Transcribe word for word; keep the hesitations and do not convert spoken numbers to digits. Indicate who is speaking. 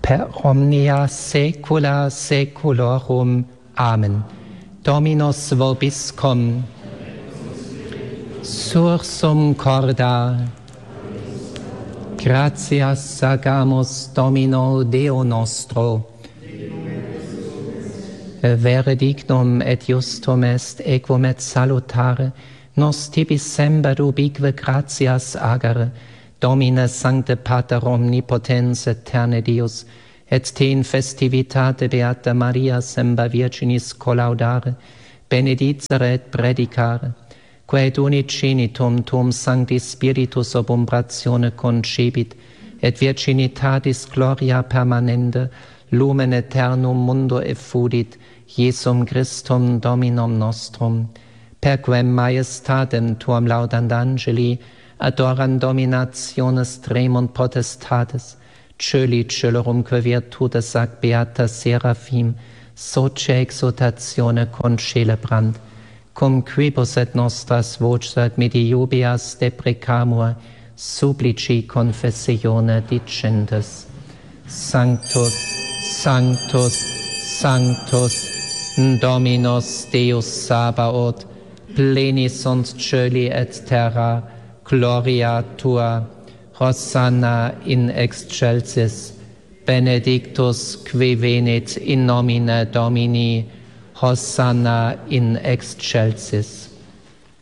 Speaker 1: per omnia saecula saeculorum. Amen. Dominus vobiscum, sursum corda, gratias sagamus Domino Deo nostro, vere dignum et justum est equum et salutare, nos tibi semper ubique gratias agere, Domine sancte Pater omnipotens aeterne Deus, et te in festivitate Beata Maria semper Virginis collaudare, benedicere et predicare, quae unicinitum tuum Sancti Spiritus ob umbratione concepit, et virginitatis gloria permanente, lumen aeternum mundo effudit, Iesum Christum Dominum nostrum, per quem majestatem tuam laudant angeli, adorant dominationes tremunt potestates, Cöli cölerumque virtutes ac beata seraphim, soce exultatione concelebrant, cum quibus et nostras voces et mediobias deprecamur, supplici confessione dicentes. Sanctus, Sanctus, Sanctus, Dominus Deus Sabaoth, pleni sunt cöli et terra, gloria tua, Hosanna in excelsis, benedictus qui venit in nomine Domini, Hosanna in excelsis.